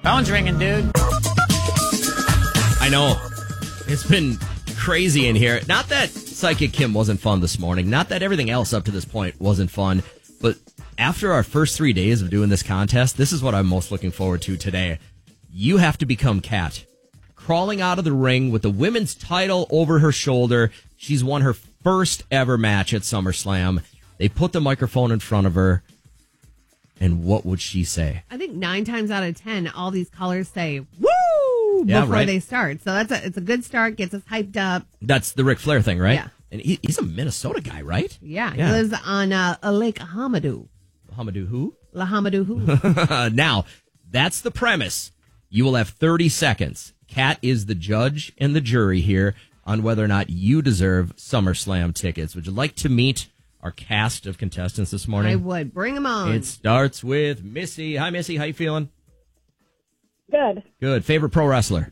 Phone's ringing, dude. I know. It's been crazy in here. Not that Psychic Kim wasn't fun this morning. Not that everything else up to this point wasn't fun. But after our first 3 days of doing this contest, this is what I'm most looking forward to today. You have to become Kat. Crawling out of the ring with the women's title over her shoulder. She's won her first ever match at SummerSlam. They put the microphone in front of her. And what would she say? I think 9 times out of 10, all these callers say, woo, before they start. So it's a good start, gets us hyped up. That's the Ric Flair thing, right? Yeah. And he's a Minnesota guy, right? Yeah. He lives on Lake Hamadou. Hamadou who? La Hamadou who? Now, that's the premise. You will have 30 seconds. Kat is the judge and the jury here on whether or not you deserve SummerSlam tickets. Would you like to meet our cast of contestants this morning? I would. Bring them on. It starts with Missy. Hi, Missy. How you feeling? Good. Good. Favorite pro wrestler?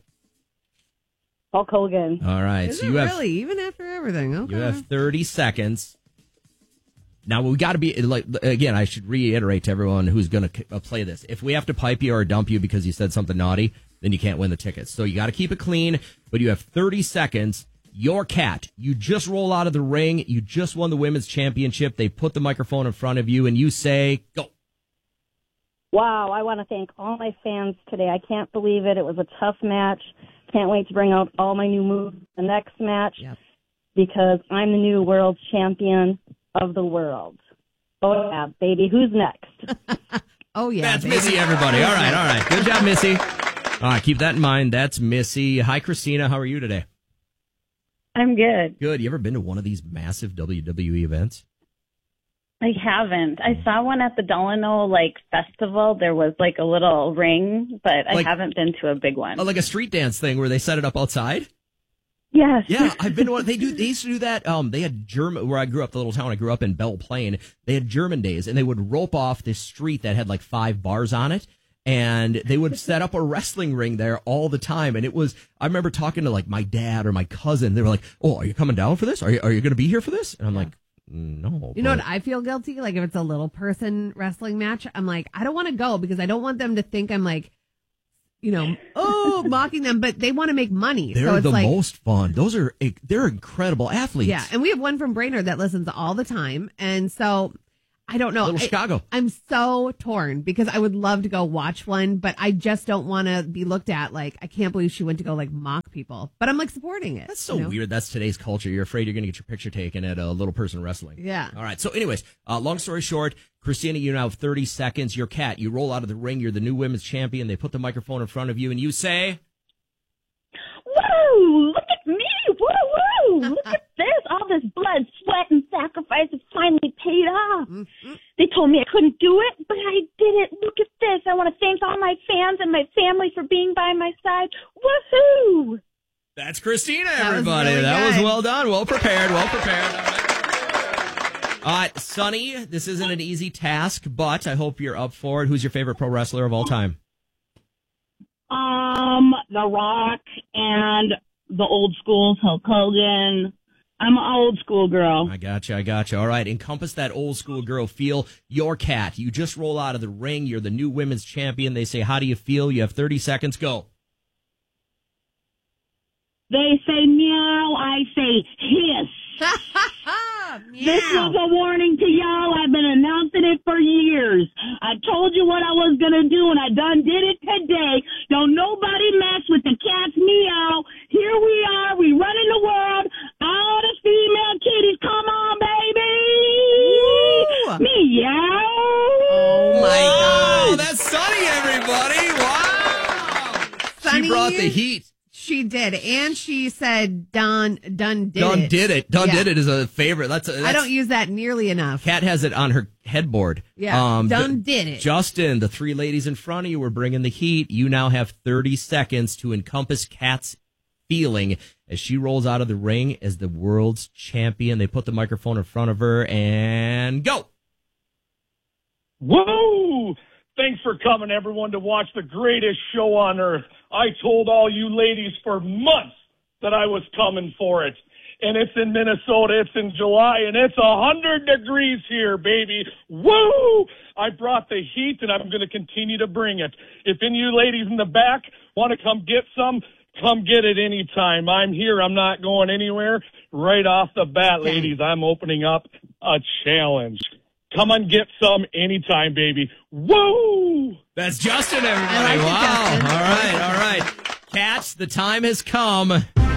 Hulk Hogan. All right. Is so it you have really? Even after everything? Okay. you have 30 seconds. Now, we got to be, again, I should reiterate to everyone who's going to play this. If we have to pipe you or dump you because you said something naughty, then you can't win the tickets. So you got to keep it clean, but you have 30 seconds. You're Kat. You just roll out of the ring. You just won the women's championship. They put the microphone in front of you, and you say, go. Wow, I want to thank all my fans today. I can't believe it. It was a tough match. Can't wait to bring out all my new moves in the next match because I'm the new world champion of the world. Oh, yeah, baby. Who's next? Oh, yeah. That's baby. Missy, everybody. All right. Good job, Missy. All right, keep that in mind. That's Missy. Hi, Christina. How are you today? I'm good. Good. You ever been to one of these massive WWE events? I haven't. I saw one at the Delano festival. There was a little ring, but I haven't been to a big one. Oh, like a street dance thing where they set it up outside? Yes. Yeah, I've been to one. They used to do that. They had German, where I grew up, the little town I grew up in, Belle Plaine. They had German days, and they would rope off this street that had 5 bars on it. And they would set up a wrestling ring there all the time. And it was, I remember talking to my dad or my cousin. They were like, oh, are you coming down for this? Are you going to be here for this? And I'm like, no. You know what I feel guilty? If it's a little person wrestling match, I'm like, I don't want to go because I don't want them to think I'm mocking them, but they want to make money. They're so it's the most fun. They're incredible athletes. Yeah. And we have one from Brainerd that listens all the time. And so I don't know. Little Chicago. I'm so torn because I would love to go watch one, but I just don't want to be looked at I can't believe she went to go mock people. But I'm supporting it. That's so weird. That's today's culture. You're afraid you're going to get your picture taken at a little person wrestling. Yeah. All right. So anyways, long story short, Christina, you now have 30 seconds. You're Kat. You roll out of the ring. You're the new women's champion. They put the microphone in front of you and you say, woo! Look at me! Woo! Look at this! All this blood, sweat, and sacrifice has finally paid off. Mm-hmm. They told me I couldn't do it, but I did it. Look at this. I want to thank all my fans and my family for being by my side. Woohoo! That's Christina, everybody. Really that was good. well done. Well prepared. All right, Sonny, this isn't an easy task, but I hope you're up for it. Who's your favorite pro wrestler of all time? The Rock and the old school Hulk Hogan. I'm an old school girl. I gotcha. All right, encompass that old school girl feel. You're Kat. You just roll out of the ring. You're the new women's champion. They say, how do you feel? You have 30 seconds. Go. They say meow, I say hiss. This was a warning to y'all. I've been announcing it for years. I told you what I was going to do, and I done did it today. Don't nobody mess with the cat's meow. Here we are. We running the world. All the female kitties, come on, baby. Meow. Oh, my God. That's Sonny, everybody. Wow. Sonny, she brought the heat. She did, and she said done did it. Done did it is a favorite. That's I don't use that nearly enough. Kat has it on her headboard. Yeah, done did it. Justin, the 3 ladies in front of you were bringing the heat. You now have 30 seconds to encompass Kat's feeling as she rolls out of the ring as the world's champion. They put the microphone in front of her and go. Woo! Thanks for coming, everyone, to watch the greatest show on earth. I told all you ladies for months that I was coming for it. and it's in Minnesota. It's in July, and it's 100 degrees here, baby. Woo! I brought the heat, and I'm going to continue to bring it. If any of you ladies in the back want to come get some, come get it anytime. I'm here. I'm not going anywhere. Right off the bat, ladies, I'm opening up a challenge. Come and get some anytime, baby. Woo! That's Justin, everybody. I like it, Wow. Justin. All right. Cats, the time has come.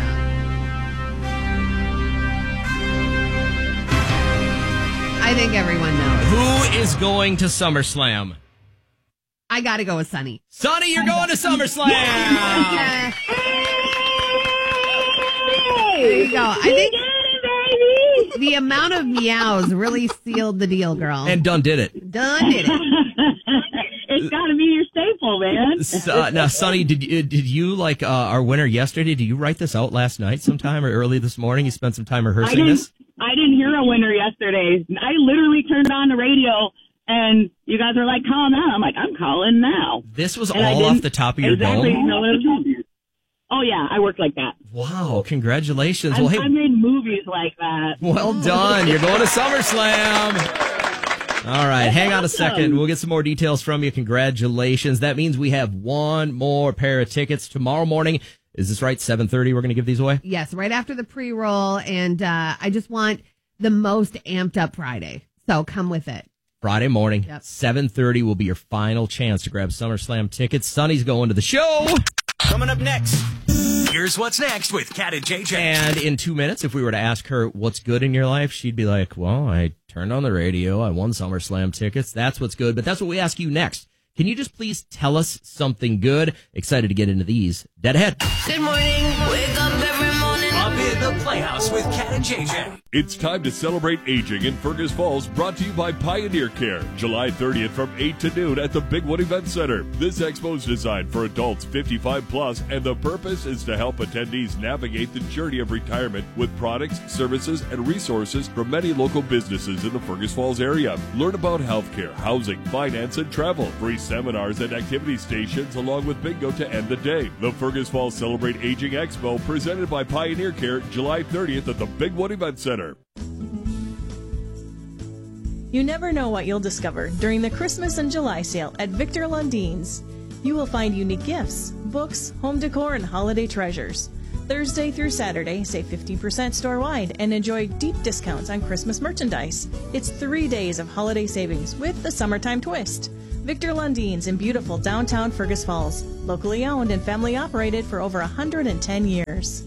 I think everyone knows. Who is going to SummerSlam? I got to go with Sunny. Sonny, you're going to SummerSlam. There you go. I think the amount of meows really sealed the deal, girl. And done did it. Done did it. It's got to be your staple, man. Now, Sonny, did you like our winner yesterday? Did you write this out last night sometime or early this morning? You spent some time rehearsing this? I didn't hear a winner yesterday. I literally turned on the radio, and you guys were like, call now. I'm like, I'm calling now. This was And all off the top of your exactly dome? know what it was. Oh, yeah, I work like that. Wow, congratulations. I Well, hey, made movies like that. well done. You're going to SummerSlam. All right, hang on a second. We'll get some more details from you. Congratulations. That means we have one more pair of tickets tomorrow morning. Is this right? 7:30 we're going to give these away? Yes, right after the pre-roll. And I just want the most amped up Friday. So come with it. Friday morning, Yep. 7:30 will be your final chance to grab SummerSlam tickets. Sonny's going to the show. Coming up next, here's what's next with Kat and JJ. And in 2 minutes, if we were to ask her what's good in your life, she'd be like, well, I turned on the radio. I won SummerSlam tickets. That's what's good. But that's what we ask you next. Can you just please tell us something good? Excited to get into these. Dead ahead. Good morning. Wake up every morning. Up in the Playhouse with Kat and JJ. It's time to celebrate aging in Fergus Falls, brought to you by Pioneer Care. July 30th from 8 to noon at the Big Wood Event Center. This expo is designed for adults 55 plus, and the purpose is to help attendees navigate the journey of retirement with products, services, and resources from many local businesses in the Fergus Falls area. Learn about healthcare, housing, finance, and travel. Free seminars and activity stations along with bingo to end the day. The Fergus Falls Celebrate Aging Expo presented by Pioneer Care, July 30th at the Big Wood Event Center. You never know what you'll discover during the Christmas and July sale at Victor Lundine's. You will find unique gifts, books, home decor, and holiday treasures. Thursday through Saturday, save 15% store-wide and enjoy deep discounts on Christmas merchandise. It's 3 days of holiday savings with the summertime twist. Victor Lundine's in beautiful downtown Fergus Falls. Locally owned and family operated for over 110 years.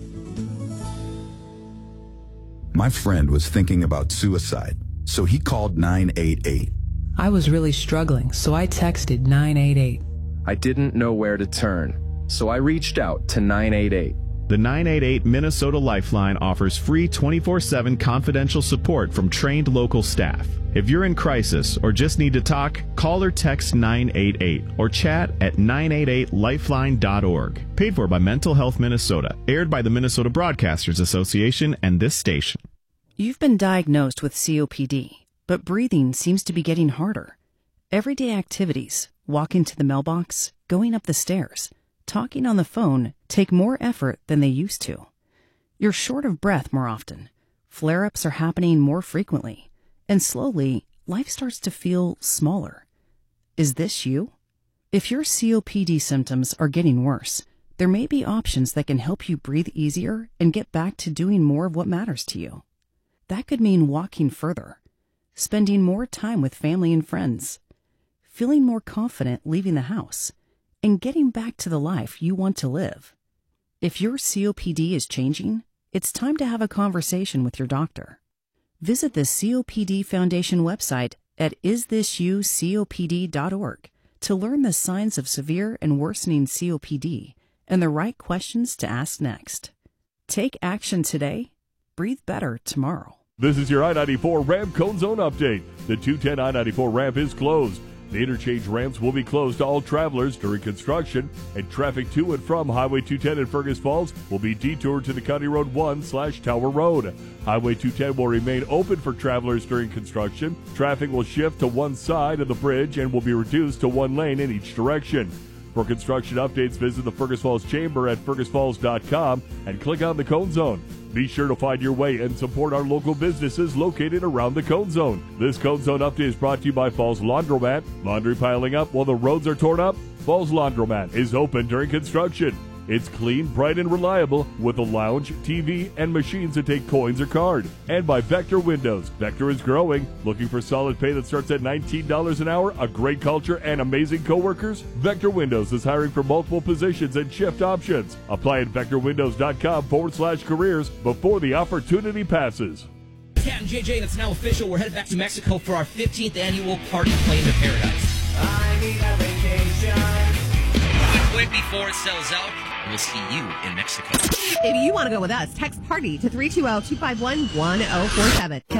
My friend was thinking about suicide, so he called 988. I was really struggling, so I texted 988. I didn't know where to turn, so I reached out to 988. The 988 Minnesota Lifeline offers free 24/7 confidential support from trained local staff. If you're in crisis or just need to talk, call or text 988 or chat at 988lifeline.org. Paid for by Mental Health Minnesota. Aired by the Minnesota Broadcasters Association and this station. You've been diagnosed with COPD, but breathing seems to be getting harder. Everyday activities, walking to the mailbox, going up the stairs, talking on the phone take more effort than they used to. You're short of breath more often. Flare-ups are happening more frequently. And slowly, life starts to feel smaller. Is this you? If your COPD symptoms are getting worse, there may be options that can help you breathe easier and get back to doing more of what matters to you. That could mean walking further, spending more time with family and friends, feeling more confident leaving the house, and getting back to the life you want to live. If your COPD is changing, it's time to have a conversation with your doctor. Visit the COPD Foundation website at isthisyoucopd.org to learn the signs of severe and worsening COPD and the right questions to ask next. Take action today. Breathe better tomorrow. This is your I-94 ramp cone zone update. The 210 I-94 ramp is closed. The interchange ramps will be closed to all travelers during construction, and traffic to and from Highway 210 in Fergus Falls will be detoured to the County Road 1/Tower Road. Highway 210 will remain open for travelers during construction. Traffic will shift to one side of the bridge and will be reduced to one lane in each direction. For construction updates, visit the Fergus Falls Chamber at fergusfalls.com and click on the Cone Zone. Be sure to find your way and support our local businesses located around the Cone Zone. This Cone Zone update is brought to you by Falls Laundromat. Laundry piling up while the roads are torn up? Falls Laundromat is open during construction. It's clean, bright, and reliable with a lounge, TV, and machines that take coins or card. And by Vector Windows. Vector is growing. Looking for solid pay that starts at $19 an hour, a great culture, and amazing coworkers? Vector Windows is hiring for multiple positions and shift options. Apply at vectorwindows.com/careers before the opportunity passes. Captain JJ, that's now official. We're headed back to Mexico for our 15th annual Party Plane to Paradise. I need a vacation. Quick before it sells out. We'll see you in Mexico. If you want to go with us, text PARTY to 320-251-1047.